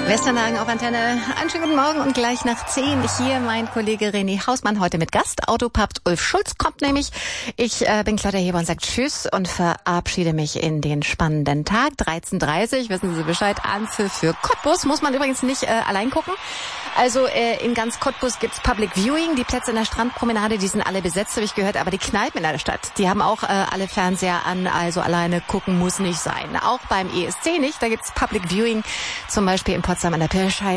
Westernhagen auf Antenne. Einen schönen guten Morgen und gleich nach 10 hier mein Kollege René Hausmann heute mit Gast. Autopapst Ulf Schulz kommt nämlich. Ich bin Claudia Heber und sage Tschüss und verabschiede mich in den spannenden Tag. 13:30 wissen Sie Bescheid. Anpfiff für Cottbus. Muss man übrigens nicht allein gucken. Also in ganz Cottbus gibt's Public Viewing. Die Plätze in der Strandpromenade, die sind alle besetzt, habe ich gehört. Aber die Kneipen in der Stadt, die haben auch alle Fernseher an. Also alleine gucken muss nicht sein. Auch beim ESC nicht. Da gibt's Public Viewing, zum Beispiel in Potsdam an der Pirschheide.